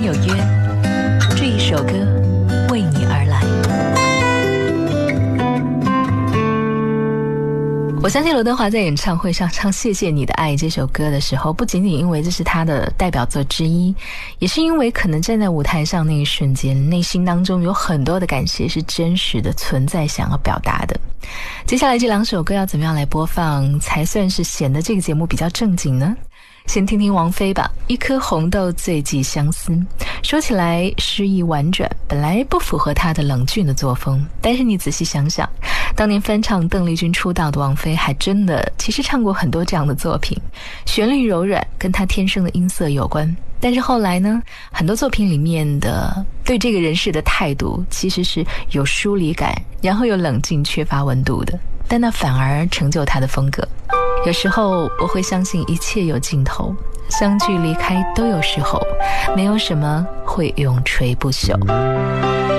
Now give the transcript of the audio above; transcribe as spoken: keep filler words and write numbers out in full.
人有约，这一首歌为你而来。我相信刘德华在演唱会上唱《谢谢你的爱》这首歌的时候，不仅仅因为这是他的代表作之一，也是因为可能站在舞台上那一瞬间，内心当中有很多的感谢是真实的存在，想要表达的。接下来这两首歌要怎么样来播放才算是显得这个节目比较正经呢？先听听王菲吧，一颗红豆最寄相思。说起来诗意婉转，本来不符合她的冷峻的作风，但是你仔细想想，当年翻唱邓丽君出道的王菲还真的其实唱过很多这样的作品，旋律柔软，跟她天生的音色有关。但是后来呢，很多作品里面的对这个人士的态度其实是有疏离感，然后又冷静缺乏温度的，但那反而成就他的风格。有时候我会相信一切有尽头，相聚离开都有时候，没有什么会永垂不朽。